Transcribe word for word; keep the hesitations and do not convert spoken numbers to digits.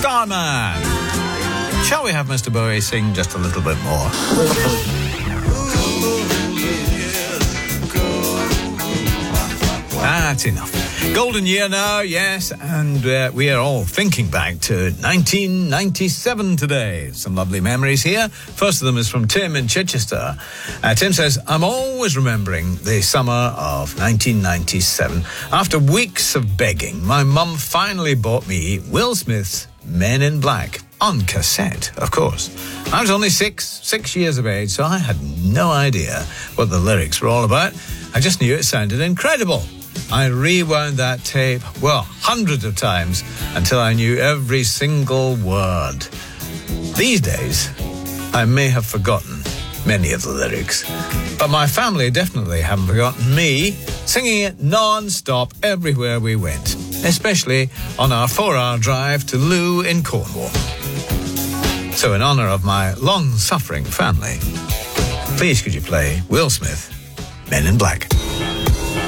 Starman. Shall we have Mister Bowie sing just a little bit more? That's enough. Golden year now, yes, and uh, we are all thinking back to nineteen ninety-seven today. Some lovely memories here. First of them is from Tim in Chichester. Uh, Tim says, I'm always remembering the summer of nineteen ninety-seven. After weeks of begging, my mum finally bought me Will Smith's Men in Black. On cassette, of course. I was only six, six years of age, so I had no idea what the lyrics were all about. I just knew it sounded incredible. I rewound that tape, well, hundreds of times, until I knew every single word. These days, I may have forgotten many of the lyrics, but my family definitely haven't forgotten me singing it non-stop everywhere we went, especially on our four-hour drive to Loo in Cornwall. So in honour of my long-suffering family, please could you play Will Smith, Men in Black.